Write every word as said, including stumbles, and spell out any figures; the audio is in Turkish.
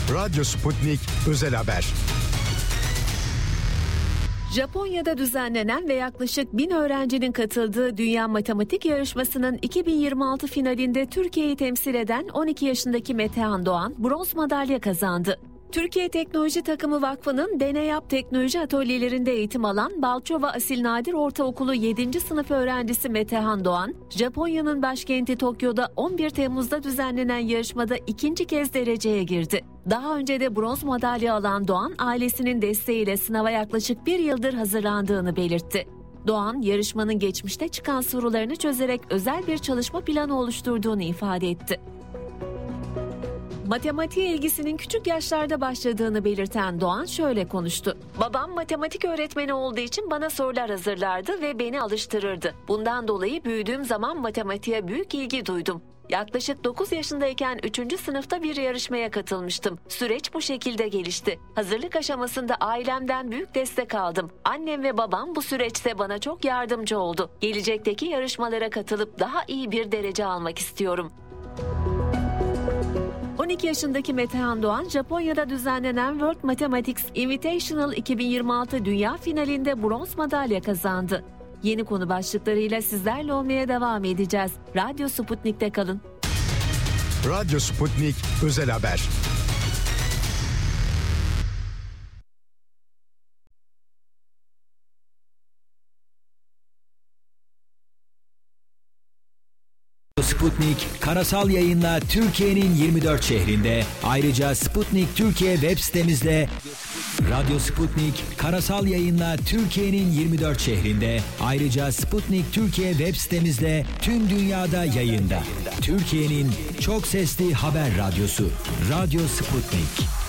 Radyo Sputnik Özel Haber. Japonya'da düzenlenen ve yaklaşık bin öğrencinin katıldığı Dünya Matematik Yarışması'nın iki bin yirmi altı finalinde Türkiye'yi temsil eden on iki yaşındaki Metehan Doğan bronz madalya kazandı. Türkiye Teknoloji Takımı Vakfı'nın Deneyap Teknoloji Atölyelerinde eğitim alan Balçova Asil Nadir Ortaokulu yedinci sınıf öğrencisi Metehan Doğan, Japonya'nın başkenti Tokyo'da on bir Temmuz'da düzenlenen yarışmada ikinci kez dereceye girdi. Daha önce de bronz madalya alan Doğan, ailesinin desteğiyle sınava yaklaşık bir yıldır hazırlandığını belirtti. Doğan, yarışmanın geçmişte çıkan sorularını çözerek özel bir çalışma planı oluşturduğunu ifade etti. Matematiğe ilgisinin küçük yaşlarda başladığını belirten Doğan şöyle konuştu. Babam matematik öğretmeni olduğu için bana sorular hazırlardı ve beni alıştırırdı. Bundan dolayı büyüdüğüm zaman matematiğe büyük ilgi duydum. Yaklaşık dokuz yaşındayken üçüncü sınıfta bir yarışmaya katılmıştım. Süreç bu şekilde gelişti. Hazırlık aşamasında ailemden büyük destek aldım. Annem ve babam bu süreçte bana çok yardımcı oldu. Gelecekteki yarışmalara katılıp daha iyi bir derece almak istiyorum. on iki yaşındaki Metehan Doğan, Japonya'da düzenlenen World Mathematics Invitational iki bin yirmi altı Dünya Finalinde bronz madalya kazandı. Yeni konu başlıklarıyla sizlerle olmaya devam edeceğiz. Radyo Sputnik'te kalın. Radyo Sputnik Özel Haber. Sputnik Karasal Yayın'la Türkiye'nin yirmi dört şehrinde, ayrıca Sputnik Türkiye web sitemizde Radyo Sputnik Karasal Yayın'la Türkiye'nin yirmi dört şehrinde, ayrıca Sputnik Türkiye web sitemizde tüm dünyada yayında. Türkiye'nin çok sesli haber radyosu Radyo Sputnik.